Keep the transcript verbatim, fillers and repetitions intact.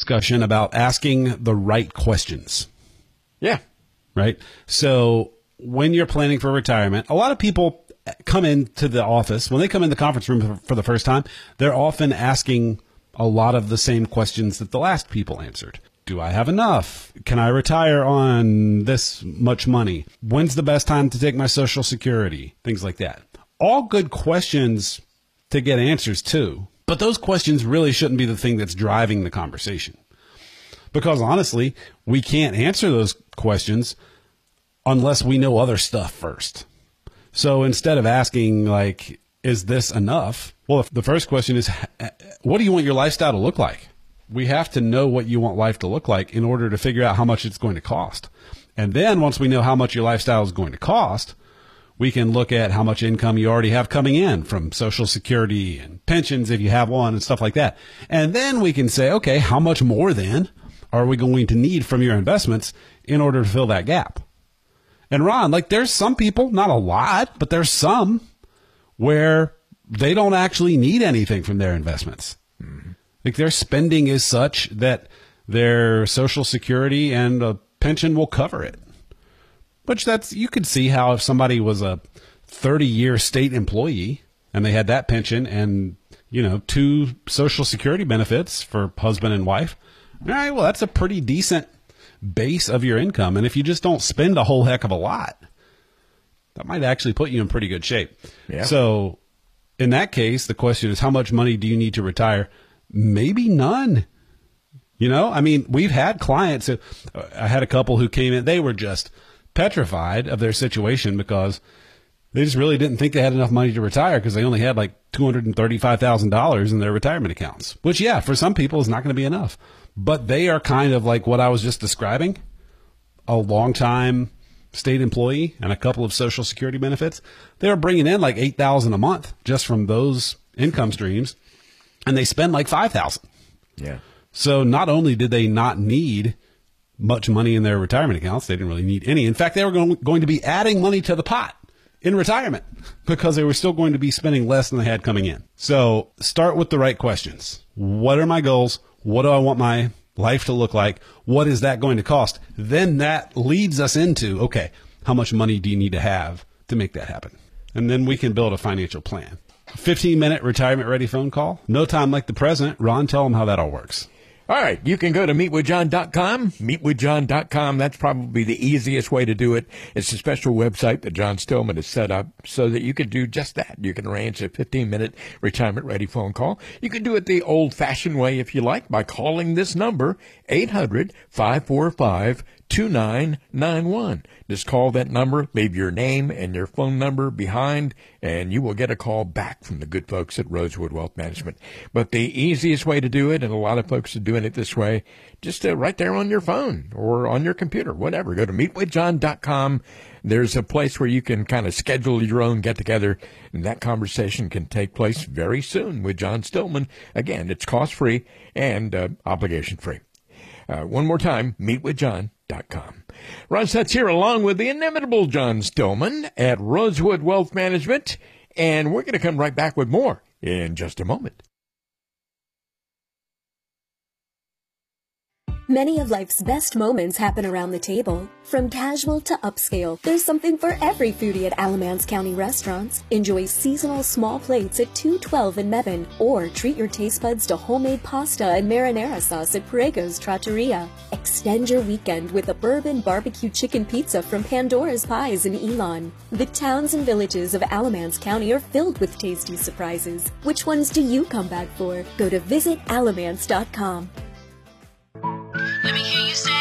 discussion about asking the right questions. Yeah. Right? So when you're planning for retirement, a lot of people come into the office. When they come in the conference room for, for the first time, they're often asking a lot of the same questions that the last people answered. Do I have enough? Can I retire on this much money? When's the best time to take my Social Security? Things like that. All good questions to get answers to, but those questions really shouldn't be the thing that's driving the conversation. Because honestly, we can't answer those questions unless we know other stuff first. So instead of asking, like, is this enough? Well, the first question is, what do you want your lifestyle to look like? We have to know what you want life to look like in order to figure out how much it's going to cost. And then once we know how much your lifestyle is going to cost, we can look at how much income you already have coming in from Social Security and pensions if you have one and stuff like that. And then we can say, okay, how much more then are we going to need from your investments in order to fill that gap? And Ron, like there's some people, not a lot, but there's some where they don't actually need anything from their investments. Mm-hmm. Like their spending is such that their Social Security and a pension will cover it. Which that's, you could see how if somebody was a thirty-year state employee and they had that pension and, you know, two Social Security benefits for husband and wife, all right, well, that's a pretty decent base of your income. And if you just don't spend a whole heck of a lot, that might actually put you in pretty good shape. Yeah. So in that case, the question is, how much money do you need to retire? Maybe none. You know, I mean, we've had clients. Who, I had a couple who came in. They were just petrified of their situation because they just really didn't think they had enough money to retire because they only had like two hundred thirty-five thousand dollars in their retirement accounts, which, yeah, for some people is not going to be enough. But they are kind of like what I was just describing, a long-time state employee and a couple of Social Security benefits. They were bringing in like eight thousand dollars a month just from those income streams. And they spend like five thousand dollars. Yeah. So not only did they not need much money in their retirement accounts, they didn't really need any. In fact, they were going, going to be adding money to the pot in retirement because they were still going to be spending less than they had coming in. So start with the right questions. What are my goals? What do I want my life to look like? What is that going to cost? Then that leads us into, okay, how much money do you need to have to make that happen? And then we can build a financial plan. fifteen minute retirement ready phone call. No time like the present. Ron, tell them how that all works. All right. You can go to meet with john dot com. meet with john dot com. That's probably the easiest way to do it. It's a special website that John Stillman has set up so that you can do just that. You can arrange a fifteen minute retirement ready phone call. You can do it the old fashioned way if you like by calling this number, eight hundred, five four five, two nine nine one. Just call that number, leave your name and your phone number behind, and you will get a call back from the good folks at Rosewood Wealth Management. But the easiest way to do it, and a lot of folks are doing it this way, just uh, right there on your phone or on your computer, whatever. Go to meet with john dot com. There's a place where you can kind of schedule your own get-together, and that conversation can take place very soon with John Stillman. Again, it's cost-free and uh, obligation-free. Uh, one more time, meet with john dot com. Ron Stutz here along with the inimitable John Stillman at Rosewood Wealth Management, and we're going to come right back with more in just a moment. Many of life's best moments happen around the table. From casual to upscale, there's something for every foodie at Alamance County restaurants. Enjoy seasonal small plates at two twelve in Mebane, or treat your taste buds to homemade pasta and marinara sauce at Parego's Trattoria. Extend your weekend with a bourbon barbecue chicken pizza from Pandora's Pies in Elon. The towns and villages of Alamance County are filled with tasty surprises. Which ones do you come back for? Go to visit alamance dot com. Let me hear you say